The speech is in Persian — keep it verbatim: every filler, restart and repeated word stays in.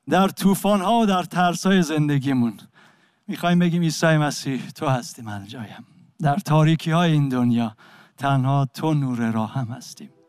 در طوفان ها و در ترس های زندگیمون میخوایم بگیم عیسی مسیح تو هستی من جایم. در تاریکی های این دنیا تنها تو نور راهم هستی.